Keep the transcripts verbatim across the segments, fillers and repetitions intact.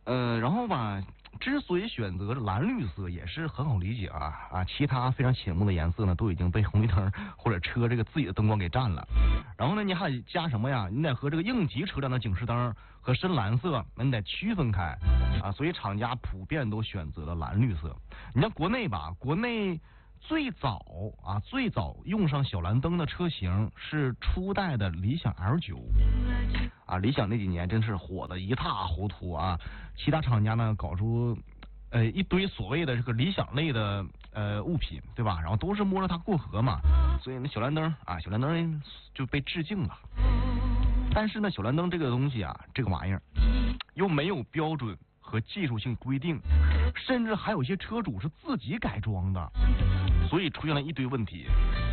呃，然后吧，之所以选择蓝绿色也是很好理解啊啊，其他非常醒目的颜色呢，都已经被红绿灯或者车这个自己的灯光给占了。然后呢，你还得加什么呀？你得和这个应急车辆的警示灯和深蓝色，那你得区分开啊。所以厂家普遍都选择了蓝绿色。你像国内吧，国内最早啊最早用上小蓝灯的车型是初代的理想 L 九。啊，理想那几年真是火的一塌糊涂啊！其他厂家呢搞出呃一堆所谓的这个理想类的呃物品，对吧？然后都是摸着它过河嘛，所以那小蓝灯啊，小蓝灯就被致敬了。但是呢，小蓝灯这个东西啊，这个玩意儿又没有标准和技术性规定，甚至还有些车主是自己改装的，所以出现了一堆问题。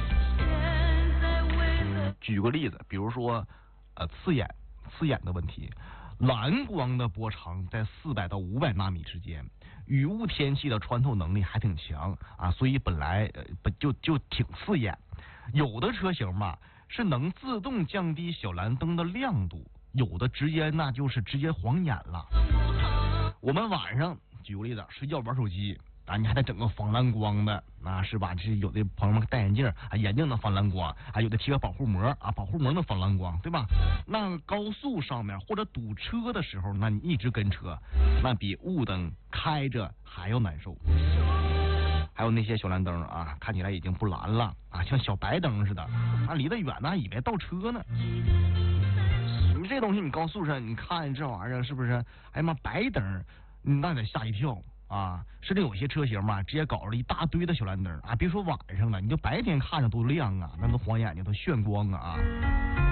举个例子，比如说呃刺眼。刺眼的问题，蓝光的波长在四百到五百纳米之间，雨雾天气的穿透能力还挺强啊，所以本来呃不就就挺刺眼。有的车型嘛是能自动降低小蓝灯的亮度，有的直接那就是直接晃眼了。我们晚上举个例子，睡觉玩手机啊，你还得整个防蓝光的啊，是吧？这有的朋友们戴眼镜啊，眼镜能防蓝光啊，有的贴个保护膜啊，保护膜能防蓝光，对吧？那高速上面或者堵车的时候，那你一直跟车，那比雾灯开着还要难受。还有那些小蓝灯啊，看起来已经不蓝了啊，像小白灯似的，啊，离得远呢，以为倒车呢。你这东西，你高速上你看这玩意儿是不是？哎呀妈，白灯，那得吓一跳。啊，甚至有些车型嘛，直接搞了一大堆的小蓝灯啊！别说晚上了，你就白天看着都亮啊，那都晃眼睛，都炫光啊！